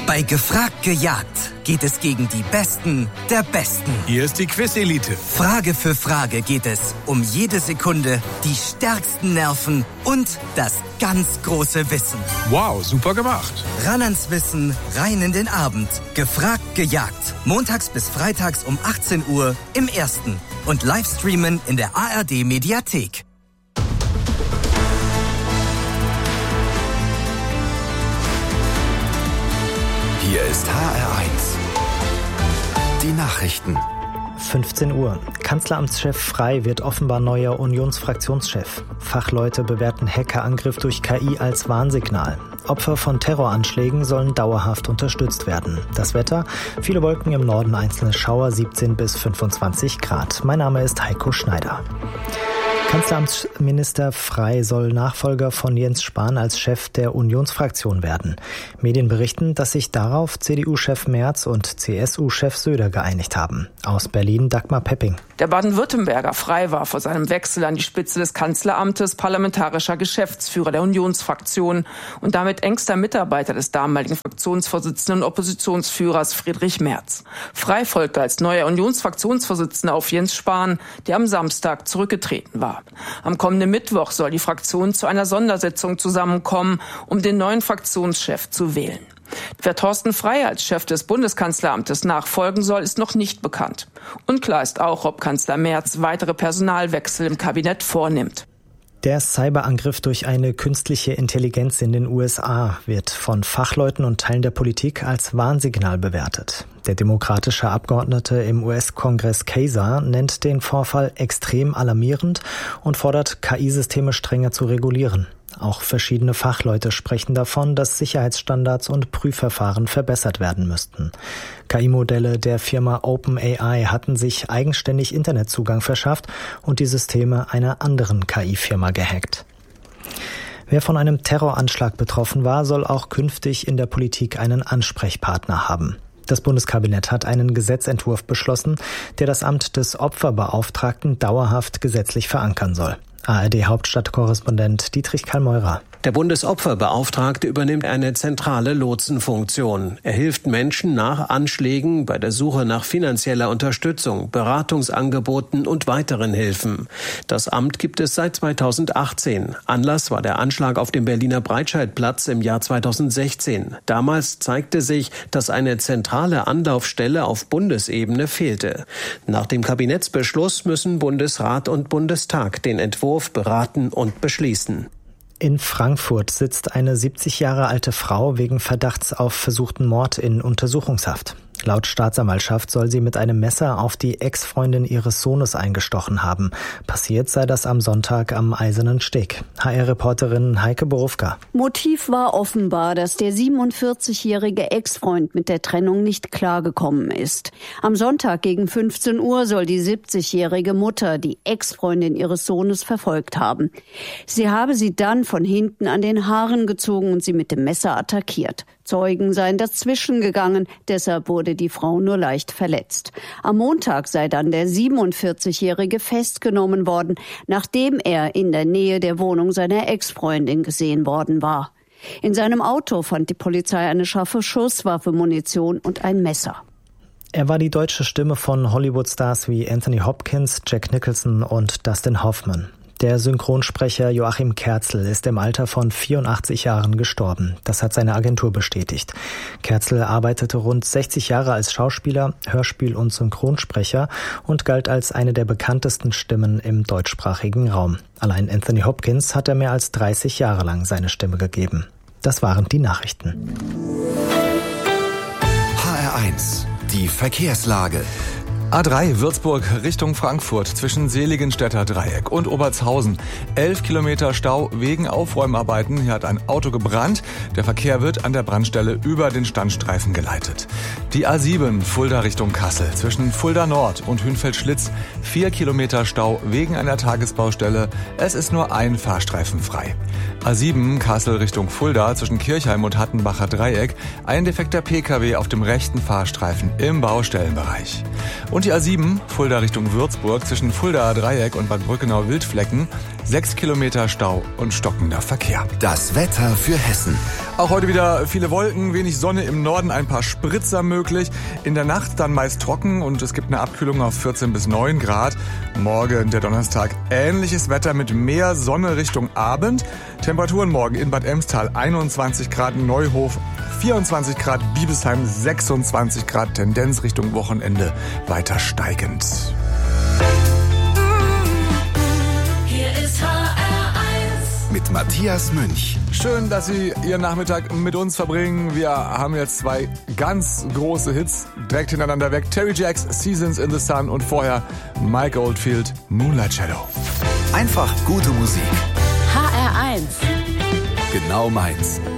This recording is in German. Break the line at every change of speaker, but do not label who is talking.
Bei Gefragt gejagt geht es gegen die Besten der Besten.
Hier ist die Quiz-Elite.
Frage für Frage geht es um jede Sekunde, die stärksten Nerven und das ganz große Wissen.
Wow, super gemacht.
Ran ans Wissen, rein in den Abend. Gefragt gejagt. Montags bis freitags um 18 Uhr im Ersten. Und Livestreamen in der ARD-Mediathek.
Hier ist HR1. Die Nachrichten.
15 Uhr. Kanzleramtschef Frey wird offenbar neuer Unionsfraktionschef. Fachleute bewerten Hackerangriff durch KI als Warnsignal. Opfer von Terroranschlägen sollen dauerhaft unterstützt werden. Das Wetter? Viele Wolken im Norden, einzelne Schauer, 17 bis 25 Grad. Mein Name ist Heiko Schneider. Kanzleramtsminister Frey soll Nachfolger von Jens Spahn als Chef der Unionsfraktion werden. Medien berichten, dass sich darauf CDU-Chef Merz und CSU-Chef Söder geeinigt haben. Aus Berlin Dagmar Pepping.
Der Baden-Württemberger Frey war vor seinem Wechsel an die Spitze des Kanzleramtes parlamentarischer Geschäftsführer der Unionsfraktion und damit engster Mitarbeiter des damaligen Fraktionsvorsitzenden und Oppositionsführers Friedrich Merz. Frey folgte als neuer Unionsfraktionsvorsitzender auf Jens Spahn, der am Samstag zurückgetreten war. Am kommenden Mittwoch soll die Fraktion zu einer Sondersitzung zusammenkommen, um den neuen Fraktionschef zu wählen. Wer Thorsten Frey als Chef des Bundeskanzleramtes nachfolgen soll, ist noch nicht bekannt. Unklar ist auch, ob Kanzler Merz weitere Personalwechsel im Kabinett vornimmt.
Der Cyberangriff durch eine künstliche Intelligenz in den USA wird von Fachleuten und Teilen der Politik als Warnsignal bewertet. Der demokratische Abgeordnete im US-Kongress Kasich nennt den Vorfall extrem alarmierend und fordert, KI-Systeme strenger zu regulieren. Auch verschiedene Fachleute sprechen davon, dass Sicherheitsstandards und Prüfverfahren verbessert werden müssten. KI-Modelle der Firma OpenAI hatten sich eigenständig Internetzugang verschafft und die Systeme einer anderen KI-Firma gehackt. Wer von einem Terroranschlag betroffen war, soll auch künftig in der Politik einen Ansprechpartner haben. Das Bundeskabinett hat einen Gesetzentwurf beschlossen, der das Amt des Opferbeauftragten dauerhaft gesetzlich verankern soll. ARD-Hauptstadtkorrespondent Dietrich Karl-Meurer.
Der Bundesopferbeauftragte übernimmt eine zentrale Lotsenfunktion. Er hilft Menschen nach Anschlägen bei der Suche nach finanzieller Unterstützung, Beratungsangeboten und weiteren Hilfen. Das Amt gibt es seit 2018. Anlass war der Anschlag auf dem Berliner Breitscheidplatz im Jahr 2016. Damals zeigte sich, dass eine zentrale Anlaufstelle auf Bundesebene fehlte. Nach dem Kabinettsbeschluss müssen Bundesrat und Bundestag den Entwurf beraten und beschließen.
In Frankfurt sitzt eine 70 Jahre alte Frau wegen Verdachts auf versuchten Mord in Untersuchungshaft. Laut Staatsanwaltschaft soll sie mit einem Messer auf die Ex-Freundin ihres Sohnes eingestochen haben. Passiert sei das am Sonntag am Eisernen Steg. HR-Reporterin Heike Borufka.
Motiv war offenbar, dass der 47-jährige Ex-Freund mit der Trennung nicht klargekommen ist. Am Sonntag gegen 15 Uhr soll die 70-jährige Mutter die Ex-Freundin ihres Sohnes verfolgt haben. Sie habe sie dann von hinten an den Haaren gezogen und sie mit dem Messer attackiert. Zeugen seien dazwischen gegangen, deshalb wurde die Frau nur leicht verletzt. Am Montag sei dann der 47-Jährige festgenommen worden, nachdem er in der Nähe der Wohnung seiner Ex-Freundin gesehen worden war. In seinem Auto fand die Polizei eine scharfe Schusswaffe, Munition und ein Messer.
Er war die deutsche Stimme von Hollywood-Stars wie Anthony Hopkins, Jack Nicholson und Dustin Hoffman. Der Synchronsprecher Joachim Kerzel ist im Alter von 84 Jahren gestorben. Das hat seine Agentur bestätigt. Kerzel arbeitete rund 60 Jahre als Schauspieler, Hörspiel- und Synchronsprecher und galt als eine der bekanntesten Stimmen im deutschsprachigen Raum. Allein Anthony Hopkins hat er mehr als 30 Jahre lang seine Stimme gegeben. Das waren die Nachrichten.
HR1, die Verkehrslage.
A3 Würzburg Richtung Frankfurt zwischen Seligenstädter Dreieck und Obertshausen. 11 Kilometer Stau wegen Aufräumarbeiten. Hier hat ein Auto gebrannt. Der Verkehr wird an der Brandstelle über den Standstreifen geleitet. Die A7 Fulda Richtung Kassel zwischen Fulda Nord und Hünfeld-Schlitz. 4 Kilometer Stau wegen einer Tagesbaustelle. Es ist nur ein Fahrstreifen frei. A7 Kassel Richtung Fulda zwischen Kirchheim und Hattenbacher Dreieck. Ein defekter Pkw auf dem rechten Fahrstreifen im Baustellenbereich. Und die A7 Fulda Richtung Würzburg zwischen Fuldaer Dreieck und Bad Brückenau-Wildflecken. 6 Kilometer Stau und stockender Verkehr.
Das Wetter für Hessen.
Auch heute wieder viele Wolken, wenig Sonne, im Norden ein paar Spritzer möglich. In der Nacht dann meist trocken und es gibt eine Abkühlung auf 14 bis 9 Grad. Morgen, der Donnerstag, ähnliches Wetter mit mehr Sonne Richtung Abend. Temperaturen morgen in Bad Emstal 21 Grad, Neuhof 24 Grad, Biebesheim 26 Grad, Tendenz Richtung Wochenende weiter steigend.
Hier ist HR1 mit Matthias Münch.
Schön, dass Sie Ihren Nachmittag mit uns verbringen. Wir haben jetzt 2 ganz große Hits direkt hintereinander weg. Terry Jacks, Seasons in the Sun und vorher Mike Oldfield, Moonlight Shadow.
Einfach gute Musik.
HR1.
Genau meins.